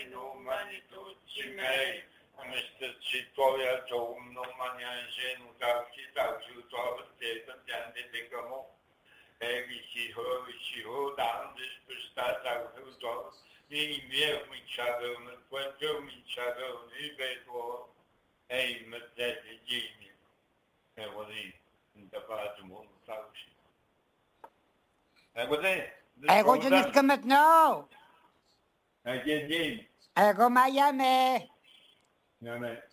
Numani tutti mei, amestățitoarea Domnul manianjenul tău și ajutorul te pânteante de cămu, și hodam despăstat ajutor, ei meu minciarău, mă pătău minciarău, iubetor, ei mă dete gini, e ori, întăpatul mult sau și. Ego ce ne scămăt nou! Ego Ego mai ame! Nome